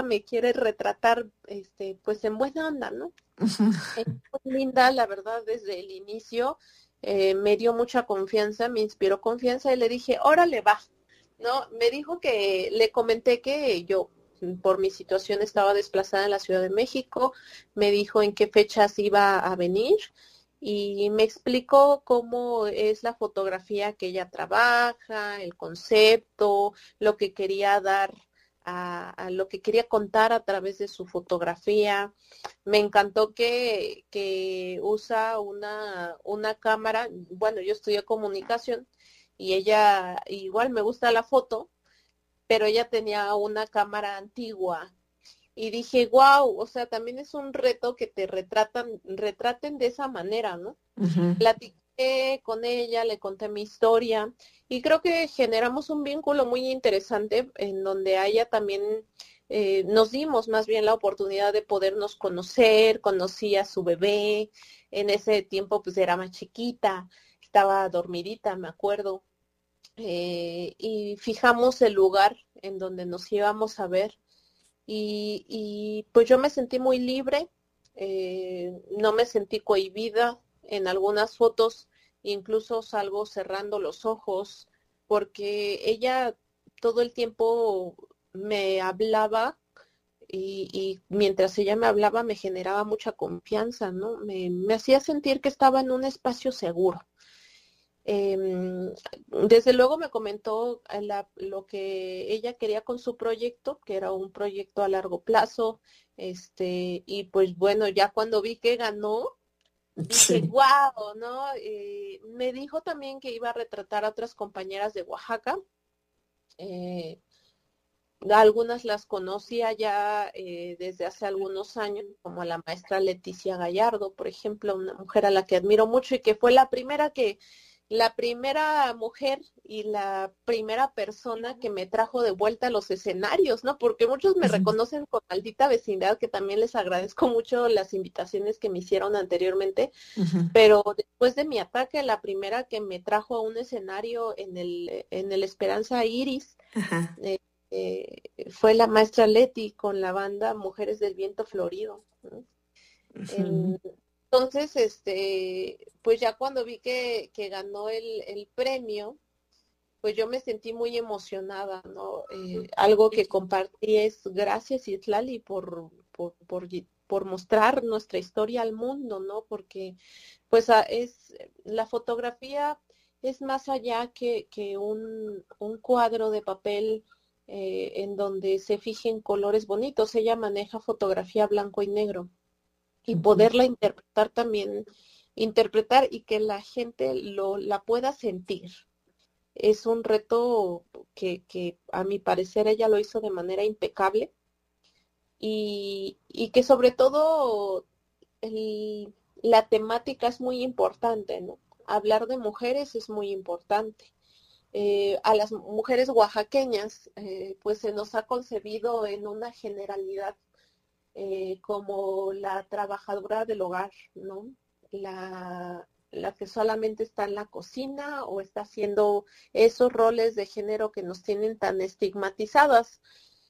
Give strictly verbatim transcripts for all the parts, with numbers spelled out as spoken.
me quiere retratar, este, pues en buena onda, ¿no? Es muy linda, la verdad, desde el inicio, eh, me dio mucha confianza, me inspiró confianza y le dije, órale, va, ¿no? Me dijo que, le comenté que yo, por mi situación, estaba desplazada en la Ciudad de México, me dijo en qué fechas iba a venir y me explicó cómo es la fotografía que ella trabaja, el concepto, lo que quería dar a, a lo que quería contar a través de su fotografía. Me encantó que, que usa una, una cámara, bueno, yo estudié comunicación y ella, igual me gusta la foto, pero ella tenía una cámara antigua y dije, wow, o sea, también es un reto que te retratan, retraten de esa manera, ¿no? Ujú. Platiqué con ella, le conté mi historia y creo que generamos un vínculo muy interesante en donde a ella también eh, nos dimos más bien la oportunidad de podernos conocer, conocí a su bebé, en ese tiempo pues era más chiquita, estaba dormidita, me acuerdo, eh, y fijamos el lugar en donde nos íbamos a ver y, y pues yo me sentí muy libre, eh, no me sentí cohibida en algunas fotos, incluso salgo cerrando los ojos, porque ella todo el tiempo me hablaba y, y mientras ella me hablaba me generaba mucha confianza, ¿no? Me, me hacía sentir que estaba en un espacio seguro. Eh, Desde luego me comentó la, lo que ella quería con su proyecto, que era un proyecto a largo plazo, este, y pues bueno, ya cuando vi que ganó, dije, Sí. wow, ¿no? Eh, me dijo también que iba a retratar a otras compañeras de Oaxaca, eh, algunas las conocía ya eh, desde hace algunos años, como la maestra Leticia Gallardo, por ejemplo, una mujer a la que admiro mucho y que fue la primera que, la primera mujer y la primera persona que me trajo de vuelta a los escenarios, ¿no? Porque muchos me Ujú. reconocen con Maldita Vecindad, que también les agradezco mucho las invitaciones que me hicieron anteriormente, Ujú. pero después de mi ataque, la primera que me trajo a un escenario en el, en el Esperanza Iris, Ajá. eh, eh, fue la maestra Leti con la banda Mujeres del Viento Florido, ¿no? Ujú. En, entonces, este, pues ya cuando vi que, que ganó el, el premio, pues yo me sentí muy emocionada, ¿no? Eh, algo que compartí es gracias, Itlali, por, por, por, por mostrar nuestra historia al mundo, ¿no? Porque pues a, es la fotografía es más allá que, que un, un cuadro de papel eh, en donde se fijen colores bonitos. Ella maneja fotografía blanco y negro y Ujú. poderla interpretar también, interpretar y que la gente lo, la pueda sentir. Es un reto que, que a mi parecer ella lo hizo de manera impecable y, y que sobre todo el, la temática es muy importante, ¿no? Hablar de mujeres es muy importante. Eh, a las mujeres oaxaqueñas, eh, pues se nos ha concebido en una generalidad eh, como la trabajadora del hogar, ¿no? La, la que solamente está en la cocina o está haciendo esos roles de género que nos tienen tan estigmatizadas.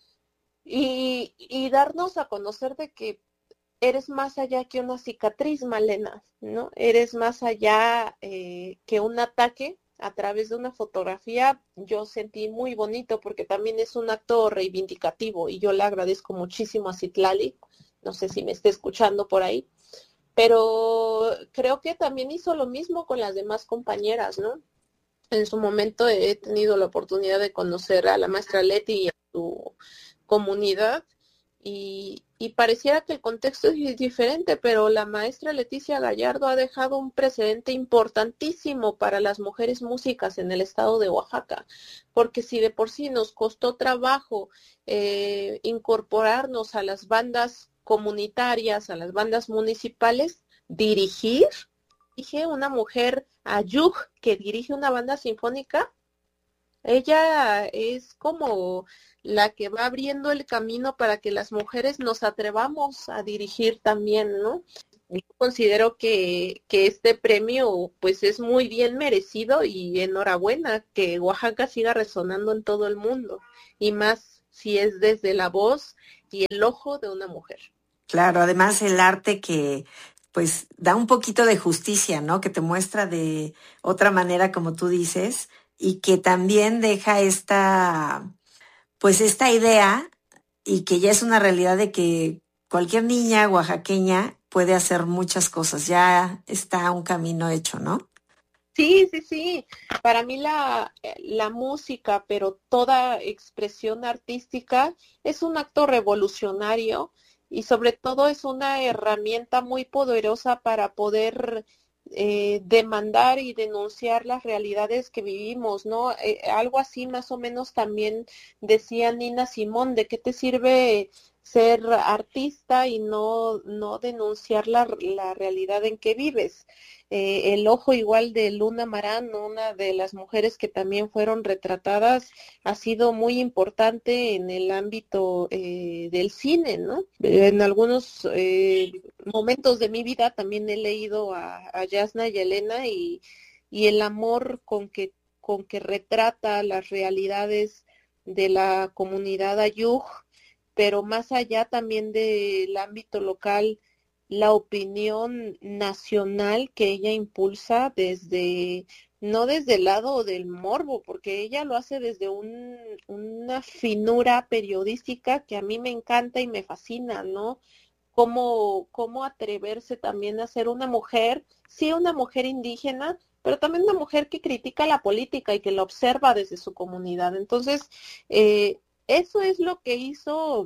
Y, y darnos a conocer de que eres más allá que una cicatriz, Malena, ¿no? Eres más allá eh, que un ataque a través de una fotografía. Yo sentí muy bonito porque también es un acto reivindicativo y yo le agradezco muchísimo a Citlali, no sé si me esté escuchando por ahí, pero creo que también hizo lo mismo con las demás compañeras, ¿no? En su momento he tenido la oportunidad de conocer a la maestra Leti y a su comunidad y, y pareciera que el contexto es diferente, pero la maestra Leticia Gallardo ha dejado un precedente importantísimo para las mujeres músicas en el estado de Oaxaca, porque si de por sí nos costó trabajo eh, incorporarnos a las bandas comunitarias, a las bandas municipales, dirigir, dije una mujer Ayug que dirige una banda sinfónica, ella es como la que va abriendo el camino para que las mujeres nos atrevamos a dirigir también, ¿no? Yo considero que, que este premio pues es muy bien merecido y enhorabuena que Oaxaca siga resonando en todo el mundo y más si es desde la voz y el ojo de una mujer. Claro, además el arte que pues da un poquito de justicia, ¿no? Que te muestra de otra manera, como tú dices, y que también deja esta, pues esta idea, y que ya es una realidad de que cualquier niña oaxaqueña puede hacer muchas cosas, ya está un camino hecho, ¿no? Sí, sí, sí. Para mí la, la música, pero toda expresión artística es un acto revolucionario y sobre todo es una herramienta muy poderosa para poder eh, demandar y denunciar las realidades que vivimos, ¿no? Eh, algo así más o menos también decía Nina Simón, ¿de qué te sirve ser artista y no, no denunciar la, la realidad en que vives? Eh, el ojo igual de Luna Marán, una de las mujeres que también fueron retratadas, ha sido muy importante en el ámbito eh, del cine, ¿no? En algunos eh, momentos de mi vida también he leído a, a Yasna y Elena y, y el amor con que, con que retrata las realidades de la comunidad ayuk, pero más allá también del ámbito local, la opinión nacional que ella impulsa desde, no desde el lado del morbo, porque ella lo hace desde un, una finura periodística que a mí me encanta y me fascina, ¿no? Cómo, cómo atreverse también a ser una mujer, sí, una mujer indígena, pero también una mujer que critica la política y que la observa desde su comunidad. Entonces, eh, eso es lo que hizo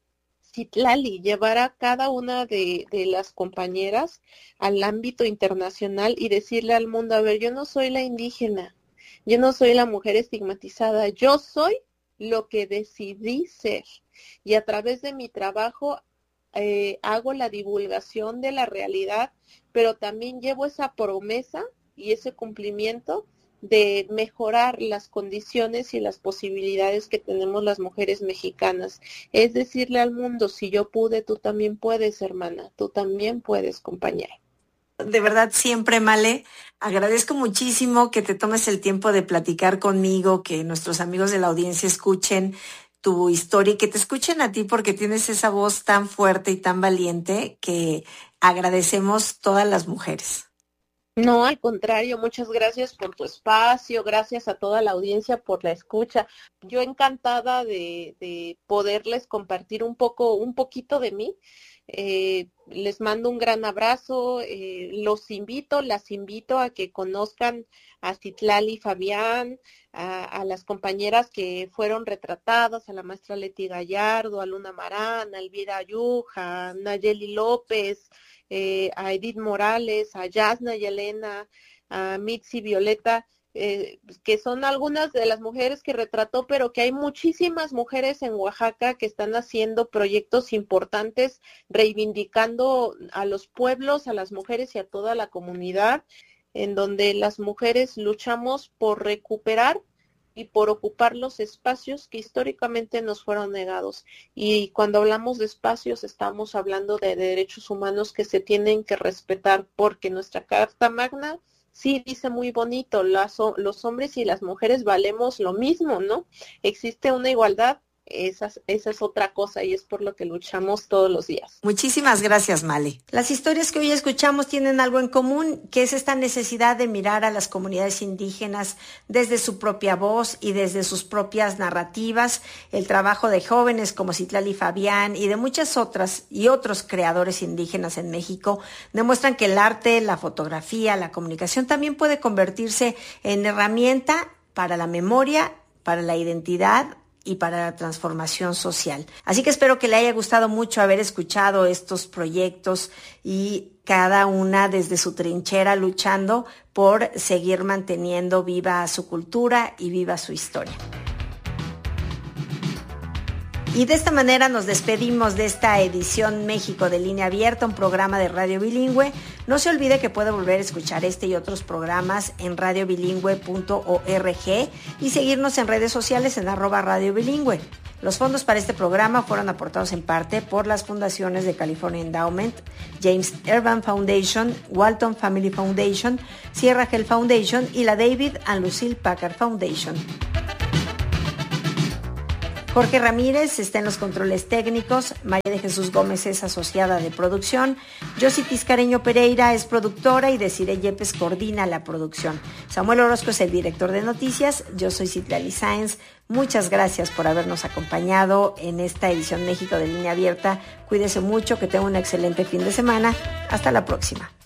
Citlali, llevar a cada una de, de las compañeras al ámbito internacional y decirle al mundo, a ver, yo no soy la indígena, yo no soy la mujer estigmatizada, yo soy lo que decidí ser. Y a través de mi trabajo eh, hago la divulgación de la realidad, pero también llevo esa promesa y ese cumplimiento de mejorar las condiciones y las posibilidades que tenemos las mujeres mexicanas. Es decirle al mundo, si yo pude, tú también puedes, hermana, tú también puedes, compañera. De verdad, siempre, Male, agradezco muchísimo que te tomes el tiempo de platicar conmigo, que nuestros amigos de la audiencia escuchen tu historia y que te escuchen a ti porque tienes esa voz tan fuerte y tan valiente que agradecemos todas las mujeres. No, al contrario, muchas gracias por tu espacio, gracias a toda la audiencia por la escucha. Yo encantada de, de poderles compartir un poco, un poquito de mí. Eh, les mando un gran abrazo, eh, los invito, las invito a que conozcan a Citlali Fabián, a, a las compañeras que fueron retratadas, a la maestra Leti Gallardo, a Luna Marán, a Elvira Ayuk, a Nayeli López, Eh, a Edith Morales, a Yasna y Elena, a Mitzi Violeta, eh, que son algunas de las mujeres que retrató, pero que hay muchísimas mujeres en Oaxaca que están haciendo proyectos importantes, reivindicando a los pueblos, a las mujeres y a toda la comunidad, en donde las mujeres luchamos por recuperar y por ocupar los espacios que históricamente nos fueron negados. Y cuando hablamos de espacios, estamos hablando de derechos humanos que se tienen que respetar, porque nuestra Carta Magna sí dice muy bonito, las, los hombres y las mujeres valemos lo mismo, ¿no? Existe una igualdad. Esa, esa es otra cosa y es por lo que luchamos todos los días. Muchísimas gracias, Male. Las historias que hoy escuchamos tienen algo en común, que es esta necesidad de mirar a las comunidades indígenas desde su propia voz y desde sus propias narrativas. El trabajo de jóvenes como Citlali Fabián y de muchas otras y otros creadores indígenas en México demuestran que el arte, la fotografía, la comunicación también puede convertirse en herramienta para la memoria, para la identidad y para la transformación social. Así que espero que le haya gustado mucho haber escuchado estos proyectos y cada una desde su trinchera luchando por seguir manteniendo viva su cultura y viva su historia. Y de esta manera nos despedimos de esta edición México de Línea Abierta, un programa de radio bilingüe. No se olvide que puede volver a escuchar este y otros programas en radio bilingüe punto org y seguirnos en redes sociales en arroba radio bilingüe. Los fondos para este programa fueron aportados en parte por las fundaciones de California Endowment, James Urban Foundation, Walton Family Foundation, Sierra Health Foundation y la David and Lucille Packard Foundation. Jorge Ramírez está en los controles técnicos, María de Jesús Gómez es asociada de producción, Josie Tiscareño Pereira es productora y Desiree Yepes coordina la producción. Samuel Orozco es el director de noticias, yo soy Citlali Sáenz. Muchas gracias por habernos acompañado en esta edición México de Línea Abierta. Cuídese mucho, que tenga un excelente fin de semana. Hasta la próxima.